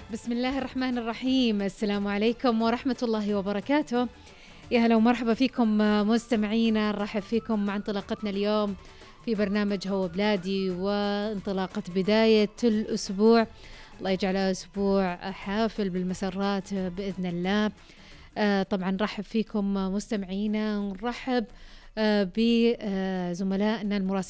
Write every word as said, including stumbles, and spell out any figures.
بسم الله الرحمن الرحيم. السلام عليكم ورحمة الله وبركاته. يا هلا ومرحبا فيكم مستمعينا، نرحب فيكم مع انطلاقتنا اليوم في برنامج هو بلادي، وانطلاقة بداية الأسبوع. الله يجعله أسبوع حافل بالمسرات بإذن الله. آه طبعا نرحب فيكم مستمعينا، ونرحب آه بزملائنا المراسلين